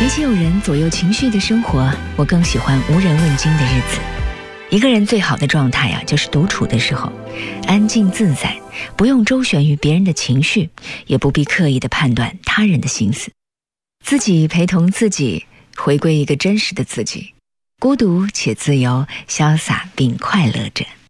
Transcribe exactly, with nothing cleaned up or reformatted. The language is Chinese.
比起有人左右情绪的生活，我更喜欢无人问津的日子。一个人最好的状态啊，就是独处的时候，安静自在，不用周旋于别人的情绪，也不必刻意地判断他人的心思，自己陪同自己，回归一个真实的自己，孤独且自由，潇洒并快乐着。